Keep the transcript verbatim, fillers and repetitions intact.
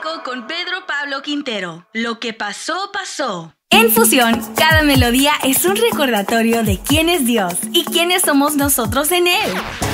Clásico con Pedro Pablo Quintero. Lo que pasó, pasó. En Fusión, cada melodía es un recordatorio de quién es Dios y quiénes somos nosotros en Él.